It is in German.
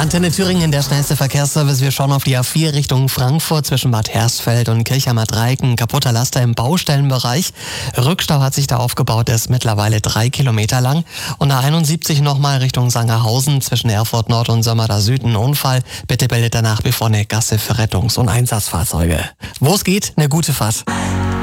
Antenne Thüringen, der schnellste Verkehrsservice. Wir schauen auf die A4 Richtung Frankfurt zwischen Bad Hersfeld und Kirchheimer Dreieck. Ein kaputter Laster im Baustellenbereich. Rückstau hat sich da aufgebaut, der ist mittlerweile 3 Kilometer lang. Und A71 nochmal Richtung Sangerhausen zwischen Erfurt Nord und Sömmerda Süd ein Unfall. Bitte bildet danach bevor eine Gasse für Rettungs- und Einsatzfahrzeuge. Wo es geht, eine gute Fahrt.